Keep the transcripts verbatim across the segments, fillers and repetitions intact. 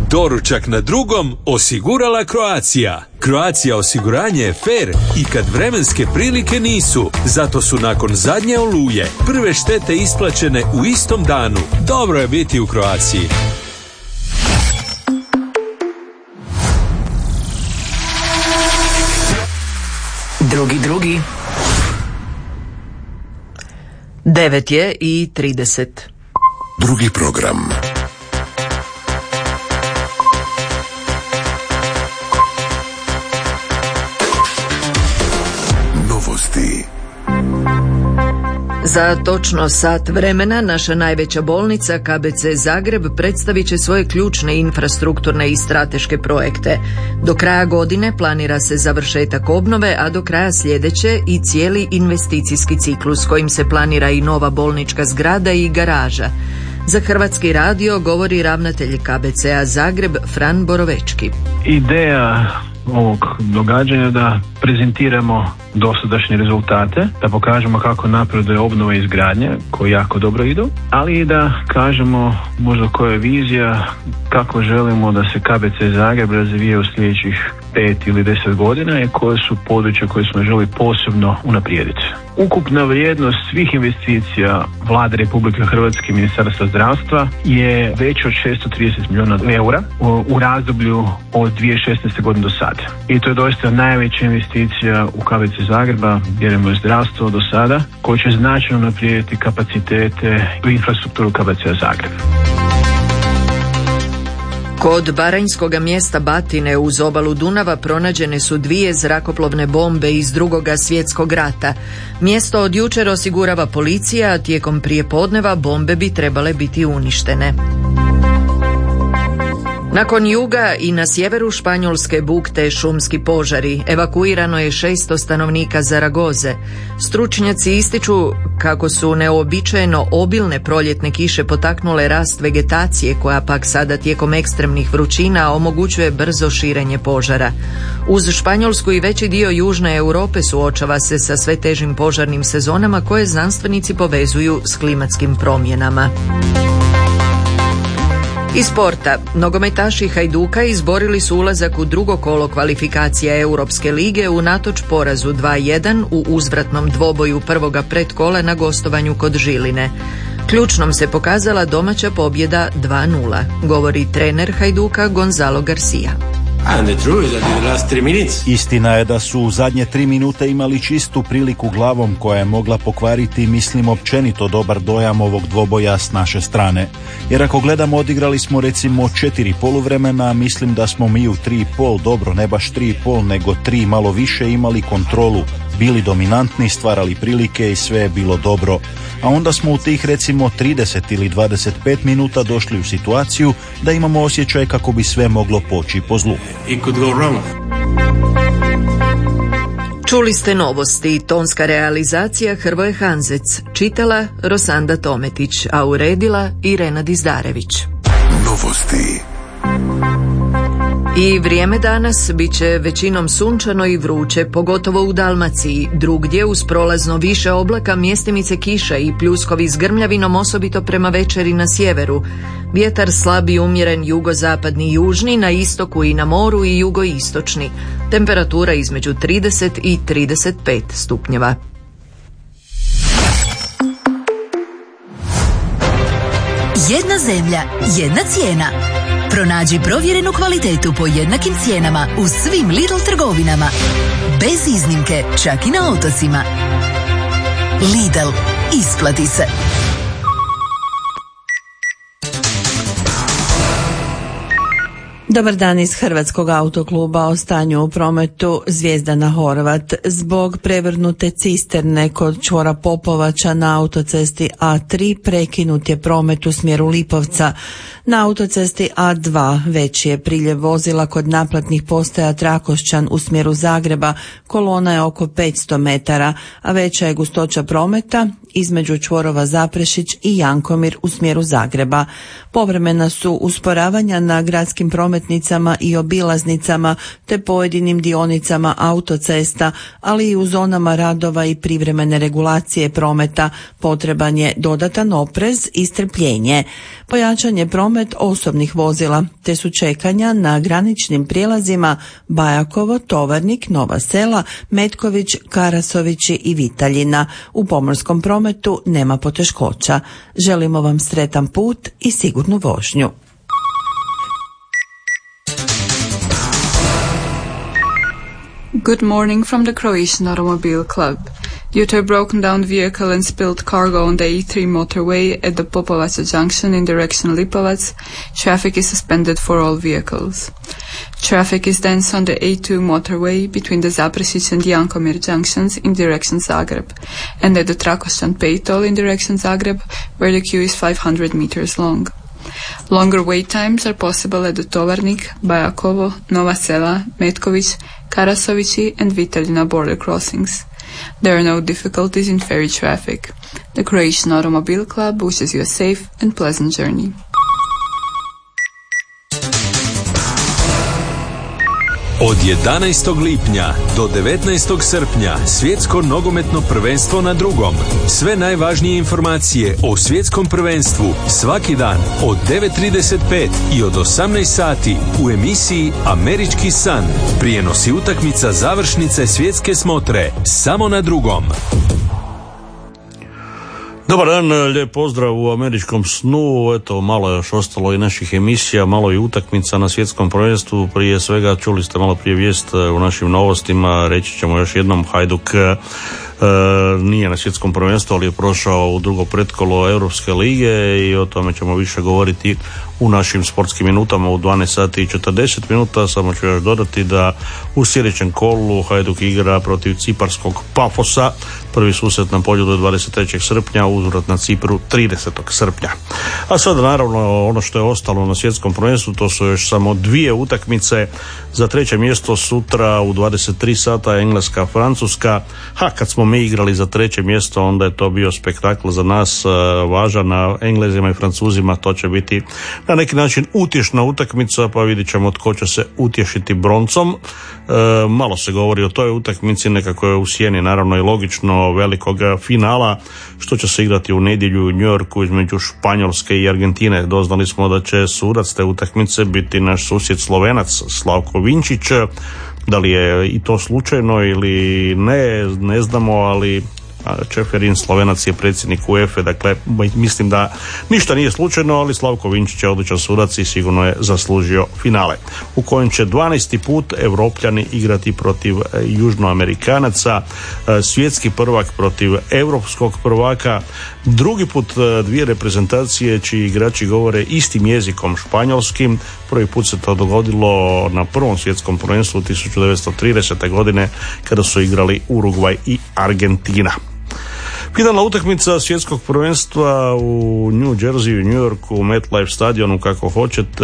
Doručak na drugom osigurala Croatia. Croatia osiguranje je fair i kad vremenske prilike nisu. Zato su nakon zadnje oluje prve štete isplaćene u istom danu. Dobro je biti u Croaciji. Drugi, drugi. Devet je i trideset. Drugi program. Novosti. Za točno sat vremena naša najveća bolnica K B C Zagreb predstavit će svoje ključne infrastrukturne i strateške projekte. Do kraja godine planira se završetak obnove, a do kraja sljedeće i cijeli investicijski ciklus kojim se planira i nova bolnička zgrada i garaža. Za Hrvatski radio govori ravnatelj K B C-a Zagreb Fran Borovečki. Ideja ovog događanja da prezentiramo dosadašnje rezultate, da pokažemo kako napreduje obnova i izgradnja koji jako dobro idu, ali i da kažemo možda koja je vizija kako želimo da se K B C Zagreb razvije u sljedećih pet ili deset godina i koje su područja koje smo želi posebno unaprijediti. Ukupna vrijednost svih investicija Vlade Republike Hrvatske i Ministarstva zdravstva je veća od šesto trideset milijuna eura u, u razdoblju od dvije tisuće šesnaeste godine do sada. I to je doista najveća investicija u K B C Zagreba, vjerujemo je zdravstvo do sada, koji će značajno unaprijediti kapacitete i infrastrukturu K B C Zagreb. Kod baranjskog mjesta Batine uz obalu Dunava pronađene su dvije zrakoplovne bombe iz Drugoga svjetskog rata. Mjesto od jučer osigurava policija, a tijekom prijepodneva bombe bi trebale biti uništene. Nakon juga i na sjeveru Španjolske bukte šumski požari, evakuirano je šesto stanovnika Zaragoze. Stručnjaci ističu kako su neuobičajeno obilne proljetne kiše potaknule rast vegetacije, koja pak sada tijekom ekstremnih vrućina omogućuje brzo širenje požara. Uz Španjolsku i veći dio južne Europe suočava se sa sve težim požarnim sezonama koje znanstvenici povezuju s klimatskim promjenama. Iz sporta, nogometaši Hajduka izborili su ulazak u drugo kolo kvalifikacija Europske lige unatoč porazu dva jedan u uzvratnom dvoboju prvoga pretkola na gostovanju kod Žiline. Ključnom se pokazala domaća pobjeda dva nula, govori trener Hajduka Gonzalo Garcia. Istina je da su u zadnje tri minute imali čistu priliku glavom koja je mogla pokvariti, mislim, općenito dobar dojam ovog dvoboja s naše strane. Jer ako gledamo, odigrali smo recimo četiri poluvremena, mislim da smo mi u tri i pol, dobro, ne baš tri i pol, nego tri malo više, imali kontrolu, bili dominantni, stvarali prilike i sve je bilo dobro. A onda smo u tih recimo trideset ili dvadeset pet minuta došli u situaciju da imamo osjećaj kako bi sve moglo poći po zlu. Čuli ste novosti, tonska realizacija Hrvoje Hanzec, čitala Rosanda Tometić, a uredila Irena Dizdarević. Novosti. I vrijeme danas bit će većinom sunčano i vruće, pogotovo u Dalmaciji. Drugdje uz prolazno više oblaka, mjestimice kiša i pljuskovi s grmljavinom, osobito prema večeri na sjeveru. Vjetar slab i umjeren jugozapadni i južni, na istoku i na moru i jugoistočni. Temperatura između trideset i trideset pet stupnjeva. Jedna zemlja, jedna cijena. Pronađi provjerenu kvalitetu po jednakim cijenama u svim Lidl trgovinama. Bez iznimke, čak i na otocima. Lidl, isplati se. Dobar dan iz Hrvatskog autokluba. O stanju u prometu. Zvijezdana Horvat. Zbog prevrnute cisterne kod čvora Popovača na autocesti A tri prekinut je promet u smjeru Lipovca. Na autocesti A dva veći je priljev vozila kod naplatnih postaja Trakošćan u smjeru Zagreba. Kolona je oko petsto metara, a veća je gustoća prometa između čvorova Zaprešić i Jankomir u smjeru Zagreba. Povremena su usporavanja na gradskim prometnim prometnicama i obilaznicama te pojedinim dionicama autocesta, ali i u zonama radova i privremene regulacije prometa potreban je dodatan oprez i strpljenje. Pojačan je promet osobnih vozila, te su čekanja na graničnim prijelazima Bajakovo, Tovarnik, Nova Sela, Metković, Karasovići i Vitaljina. U pomorskom prometu nema poteškoća. Želimo vam sretan put i sigurnu vožnju. Good morning from the Croatian Automobile Club. Due to a broken down vehicle and spilled cargo on the E three motorway at the Popovaca junction in direction Lipovac, traffic is suspended for all vehicles. Traffic is dense on the A two motorway between the Zapresic and Jankomir junctions in direction Zagreb, and at the Trakošćan Pejtol in direction Zagreb, where the queue is five hundred meters long. Longer wait times are possible at the Tovarnik, Bajakovo, Nova Sela, Metković, Karasovići and Vitaljina border crossings. There are no difficulties in ferry traffic. The Croatian Automobile Club wishes you a safe and pleasant journey. Od jedanaestog lipnja do devetnaestog srpnja svjetsko nogometno prvenstvo na drugom. Sve najvažnije informacije o svjetskom prvenstvu svaki dan od devet trideset pet i od osamnaest sati u emisiji Američki san. Prijenosi utakmica završnice svjetske smotre samo na drugom. Dobar dan, lijep pozdrav u Američkom snu. Eto, malo je još ostalo i naših emisija, malo i utakmica na svjetskom prvenstvu. Prije svega čuli ste malo prije vijest u našim novostima, reći ćemo još jednom, Hajduk e, nije na svjetskom prvenstvu, ali je prošao u drugo pretkolo Europske lige i o tome ćemo više govoriti u našim sportskim minutama u dvanaest sati i četrdeset minuta. Samo ću još dodati da u sljedećem kolu Hajduk igra protiv ciparskog Pafosa. Prvi susret na polju do dvadeset trećeg srpnja, uzvrat na Cipru tridesetog srpnja. A sada naravno ono što je ostalo na svjetskom prvenstvu, to su još samo dvije utakmice. Za treće mjesto sutra u dvadeset tri sata Engleska, Francuska. Ha, kad smo mi igrali za treće mjesto, onda je to bio spektakl za nas važan. Na Englezima i Francuzima to će biti na neki način utješna utakmica, pa vidjet ćemo tko će se utješiti broncom. E, malo se govori o toj utakmici, nekako je u sjeni naravno i logično velikog finala što će se igrati u nedjelju u New Yorku između Španjolske i Argentine. Doznali smo da će sudac te utakmice biti naš susjed Slovenac Slavko Vinčić. Da li je i to slučajno ili ne, ne znamo, ali Čeferin Slovenac je predsjednik UEFA, dakle mislim da ništa nije slučajno, ali Slavko Vinčić je odličan sudac i sigurno je zaslužio finale u kojem će dvanaesti put Evropljani igrati protiv Južnoamerikanaca, svjetski prvak protiv europskog prvaka, drugi put dvije reprezentacije čiji igrači govore istim jezikom, španjolskim. Prvi put se to dogodilo na prvom svjetskom prvenstvu tisuću devetsto tridesete godine kada su igrali Urugvaj i Argentina. Finalna utakmica svjetskog prvenstva u New Jersey, u New Yorku, u MetLife stadionu, kako hoćete,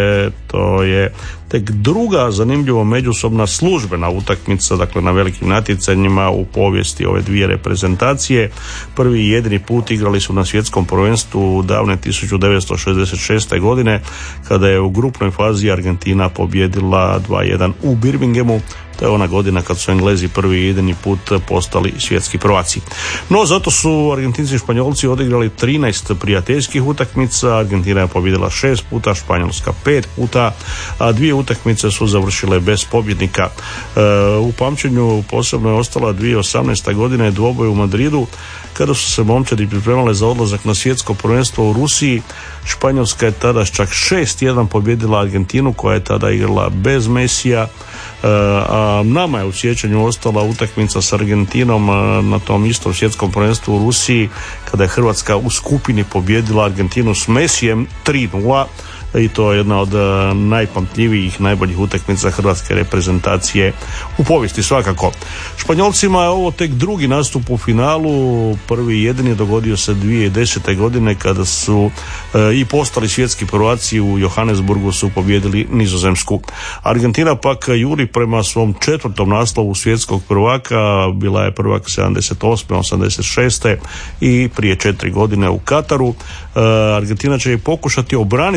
to je tek druga zanimljivo međusobna službena utakmica, dakle na velikim natjecanjima u povijesti ove dvije reprezentacije. Prvi i jedini put igrali su na svjetskom prvenstvu davne tisuću devetsto šezdeset šeste godine kada je u grupnoj fazi Argentina pobjedila dva jedan u Birminghamu. To je ona godina kad su Englezi prvi i jedini put postali svjetski prvaci. No, zato su Argentinci i Španjolci odigrali trinaest prijateljskih utakmica. Argentina je pobjedila šest puta, Španjolska pet puta, a dvije utakmice su završile bez pobjednika. E, u pamćenju posebno je ostala dvije tisuće osamnaeste. godine dvoboj u Madridu kada su se momčadi pripremale za odlazak na svjetsko prvenstvo u Rusiji. Španjolska je tada čak šest jedan pobjedila Argentinu koja je tada igrala bez Mesija. A nama je u sjećanju ostala utakmica s Argentinom na tom istom svjetskom prvenstvu u Rusiji kada je Hrvatska u skupini pobjedila Argentinu s Mesijem tri nula. I to je jedna od najpamtljivijih, najboljih utakmica hrvatske reprezentacije u povijesti svakako. Španjolcima je ovo tek drugi nastup u finalu, prvi i jedini dogodio se dvije tisuće desete. godine kada su e, i postali svjetski prvaci u Johannesburgu, su pobjedili Nizozemsku. Argentina pak juri prema svom četvrtom naslovu svjetskog prvaka, bila je prvak sedamdeset osme. osamdeset šeste i prije četiri godine u Kataru. E, Argentina će i pokušati obraniti naslov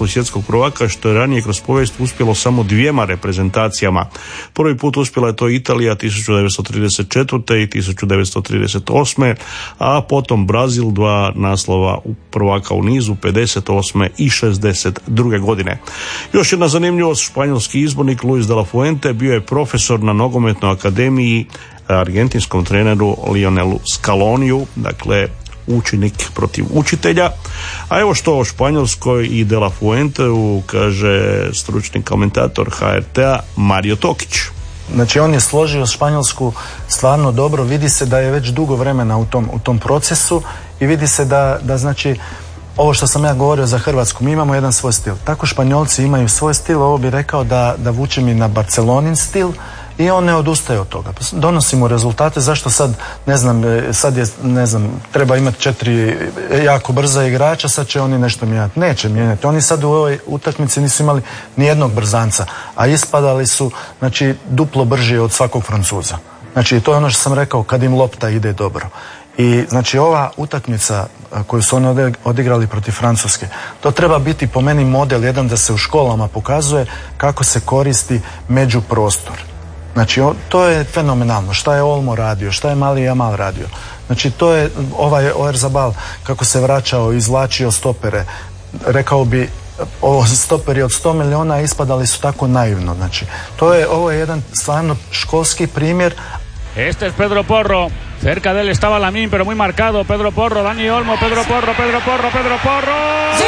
naslov svjetskog prvaka, što je ranije kroz povijest uspjelo samo dvijema reprezentacijama. Prvi put uspjela je to Italija tisuću devetsto trideset četvrte. i tisuću devetsto trideset osme. a potom Brazil, dva naslova prvaka u nizu, pedeset osme. i šezdeset druge. godine. Još jedna zanimljivost, španjolski izbornik Luis de la Fuente bio je profesor na nogometnoj akademiji argentinskom treneru Lionelu Scaloniju, dakle učenik protiv učitelja. A evo što o Španjolskoj i de la Fuenteu kaže stručni komentator H R T-a Mario Tokić. Znači on je složio Španjolsku stvarno dobro, vidi se da je već dugo vremena u tom, u tom procesu i vidi se da, da znači ovo što sam ja govorio za Hrvatsku, mi imamo jedan svoj stil. Tako Španjolci imaju svoj stil, ovo bi rekao da, da vuče mi na Barcelonin stil i on ne odustaje od toga. Donosimo rezultate, zašto sad, ne znam, sad je, ne znam, treba imati četiri jako brza igrača, sad će oni nešto mijenjati. Neće mijenjati. Oni sad u ovoj utakmici nisu imali ni jednog brzanca, a ispadali su, znači, duplo brži od svakog Francuza. Znači, to je ono što sam rekao, kad im lopta ide dobro. I znači ova utakmica koju su oni odigrali protiv Francuske, to treba biti po meni model jedan da se u školama pokazuje kako se koristi međuprostor. Znači to je fenomenalno. Šta je Olmo radio, šta je Mali Jamal radio. Znači to je ovaj Oyarzabal kako se vraćao, izvlačio stopere. Rekao bi, ovo stoperi od sto milijuna ispadali su tako naivno. Znači to je, ovo je jedan stvarno školski primjer. Este es Pedro Porro. Cerca de él estaba Lamine, pero muy marcado. Pedro Porro, Dani Olmo, Pedro Porro, Pedro Porro, Pedro Porro. ¡Sí!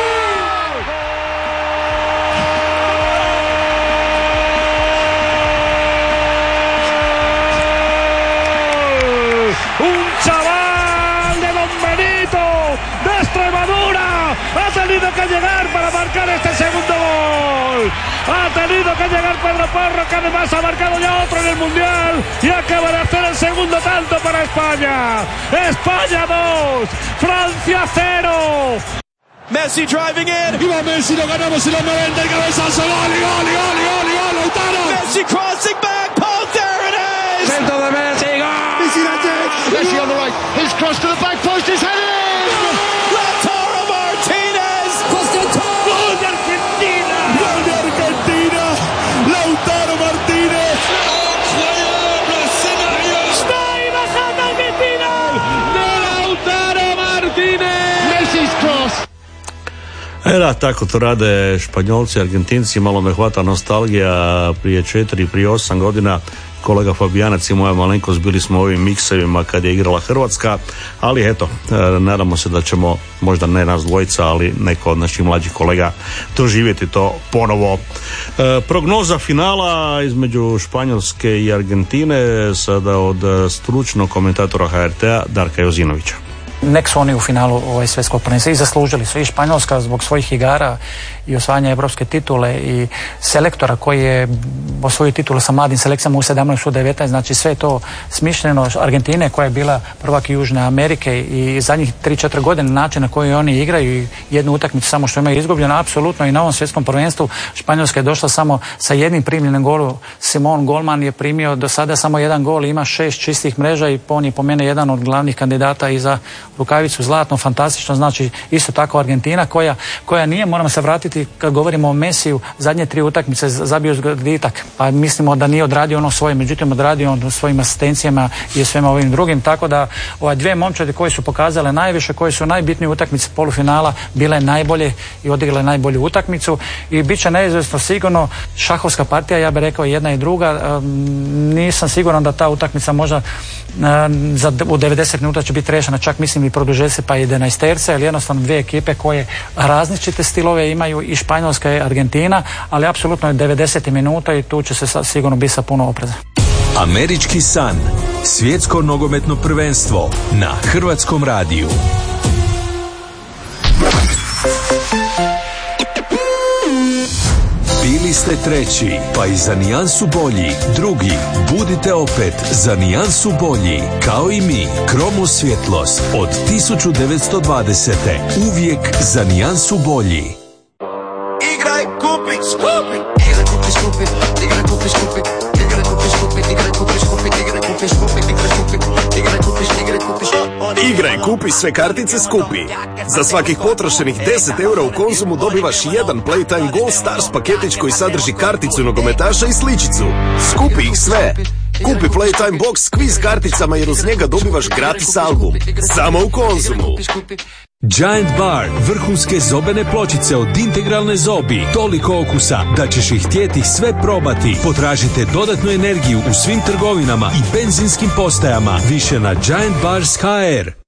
Un chaval de Don Benito, de Extremadura, ha tenido que llegar para marcar este segundo gol. Ha tenido que llegar Pedro Porro, que además ha marcado ya otro en el Mundial y acaba de hacer el segundo tanto para España. España dos, Francia cero. Messi driving in. Y va Messi, lo ganamos en los noventa y cabezazo. Gol, gol, gol, gol, gol, Lautaro. Messi crossing back, Paul, there it is. Centro de Messi, gol. Messi, that's it. Messi on the right, his cross to the back post, his head in. Lautaro Martinez. Gol de Argentina. Gol de Argentina. Lautaro Martinez. Está ahí bajando Argentina. De Lautaro Martinez. Messi's cross. E da, tako to rade Španjolci, Argentinci, malo me hvata nostalgija, prije četiri, prije osam godina kolega Fabijanac i moja malenkost bili smo u ovim miksevima kad je igrala Hrvatska, ali eto, nadamo se da ćemo, možda ne nas dvojica, ali neko od naših mlađih kolega doživjeti to ponovo. E, prognoza finala između Španjolske i Argentine sada od stručnog komentatora H R T-a Darka Jozinovića. Nek su oni u finalu ovaj svjetskog prvenstva i zaslužili su. I Španjolska zbog svojih igara i osvajanja evropske titule i selektora koji je osvojio titulu sa mladim selekcijama u sedamnaest u devetnaest, znači sve je to smišljeno. Argentine koja je bila prvak Južne Amerike i zadnjih tri četiri godine način na koji oni igraju i jednu utakmicu samo što imaju izgubljeno, apsolutno i na ovom svjetskom prvenstvu Španjolska je došla samo sa jednim primljenim golom. Simon Golman je primio do sada samo jedan gol, ima šest čistih mreža i on je po mene jedan od glavnih kandidata i za rukavicu zlatno, fantastično. Znači isto tako Argentina koja, koja nije, moramo se vratiti kad govorimo o Messiju, zadnje tri utakmice zabio zgoditak, pa mislimo da nije odradio ono svoje, međutim odradio on svojim asistencijama i svema ovim drugim, tako da ove dvije momčadi koje su pokazale najviše, koje su najbitnije utakmice polufinala bile najbolje i odigrale najbolju utakmicu i bit će neizvjesno sigurno šahovska partija, ja bih rekao jedna i druga. Nisam siguran da ta utakmica možda za, u devedeset minuta će biti rešena, čak mislim i produžeci pa i jedanaesterce, ali jednostavno dvije ekipe koje različite stilove imaju, i Španjolska i Argentina, ali apsolutno je devedeset minuta i tu će se sigurno biti sa puno opreza. Američki san, svjetsko nogometno prvenstvo na Hrvatskom radiju. Bili ste treći, pa i za nijansu bolji. Drugi, budite opet za nijansu bolji. Kao i mi, Kromo svjetlost od tisuću devetsto dvadesete. Uvijek za nijansu bolji. Igraj, kupi, skupi. Igraj, kupi, skupi. Igraj, kupi, skupi. Igraj, kupi, skupi. Igraj, kupi, skupi. Igraj, kupi, skupi. Igraj, kupi, skupi. Igraj, kupi. Igraj, kupi, sve kartice skupi. Za svakih potrošenih deset eura u Konzumu dobivaš jedan Playtime Gold Stars paketić koji sadrži karticu nogometaša i sličicu. Skupi ih sve. Kupi Playtime Box s kviz karticama jer uz njega dobivaš gratis album. Samo u Konzumu. Giant Bar, vrhunske zobene pločice od integralne zobi, toliko okusa da ćeš ih htjeti sve probati. Potražite dodatnu energiju u svim trgovinama i benzinskim postajama. Više na Giant Bars H R.